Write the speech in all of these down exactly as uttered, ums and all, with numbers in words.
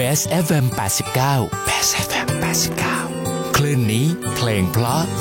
Best เอฟ เอ็ม แปดสิบเก้า Best เอฟ เอ็ม แปดสิบเก้า คลื่นนี้เพลงเพราะ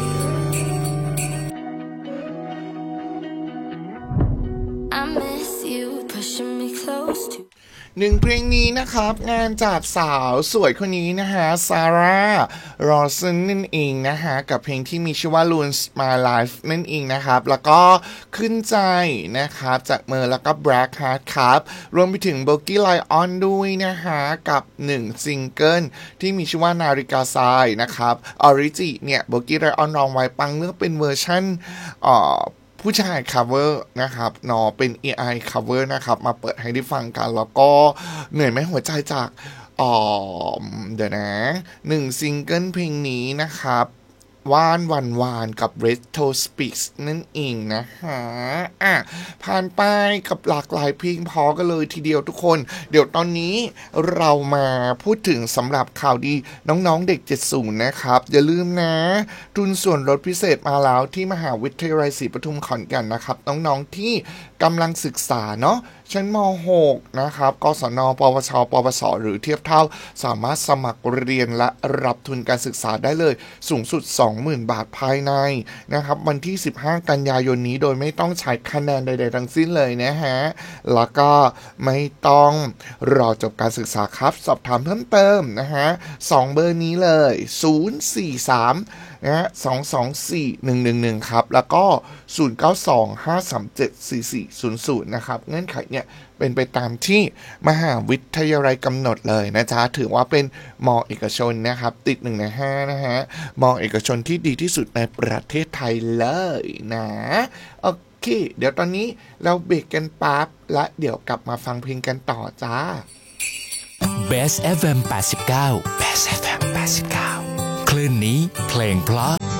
หนึ่งเพลงนี้นะครับงานจากสาวสวยคนนี้นะฮะซาร่ารอสันนั่นเองนะฮะกับเพลงที่มีชื่อว่า Ruins My Life นั่นเองนะครับแล้วก็ขึ้นใจนะครับจากเมอร์แล้วก็ Black Heart ครับรวมไปถึง Bogey Lion ด้วยนะฮะกับหนึ่งซิงเกิลที่มีชื่อว่านาฬิกาทรายนะครับออริจิเนี่ย Bogey Lion ร้องไว้ปังเลือกเป็นเวอร์ชั่นเอ่อผู้ชาย cover นะครับเนาะเป็น เอ ไอ cover นะครับมาเปิดให้ได้ฟังกันแล้วก็เหนื่อยไหมหัวใจจากอ๋อเดี๋ยวนะหนึ่งซิงเกิลเพลงนี้นะครับว่านวันวานกับ Retro Speaks นั่นเองนะฮะอ่ะผ่านไปกับหลากหลายเพลงพอกันเลยทีเดียวทุกคนเดี๋ยวตอนนี้เรามาพูดถึงสำหรับข่าวดีน้องๆเด็กเจ็ดสิบนะครับอย่าลืมนะทุนส่วนลดพิเศษมาแล้วที่มหาวิทยาลัยศรีปทุมขอนแก่นนะครับน้องๆที่กำลังศึกษาเนาะชั้นม หก นะครับกศนปวชปวสหรือเทียบเท่าสามารถสมัครเรียนและรับทุนการศึกษาได้เลยสูงสุด สองหมื่น บาทภายในนะครับวันที่สิบห้ากันยายนนี้โดยไม่ต้องใช้คะแนนใดๆทั้งสิ้นเลยนะฮะแล้วก็ไม่ต้องรอจบการศึกษาครับสอบถามเพิ่มเติมนะฮะสองเบอร์นี้เลยศูนย์ สี่ สามนะฮะสอง สอง สี่ หนึ่ง หนึ่ง หนึ่งครับแล้วก็ศูนย์ เก้า สอง ห้า สาม เจ็ด สี่ สี่ ศูนย์ ศูนย์นะครับเงื่อนไขเนี่ยเป็นไปตามที่มหาวิทยาลัยกำหนดเลยนะจ๊ะถือว่าเป็นม.เอกชนนะครับติดหนึ่งในห้านะฮะม.เอกชนที่ดีที่สุดในประเทศไทยเลยนะโอเคเดี๋ยวตอนนี้เราเบรกกันปั๊บและเดี๋ยวกลับมาฟังเพลงกันต่อจ้า Best เอฟ เอ็ม แปดสิบเก้า Best เอฟ เอ็ม แปดสิบเก้า คลื่นนี้เพลงเพราะ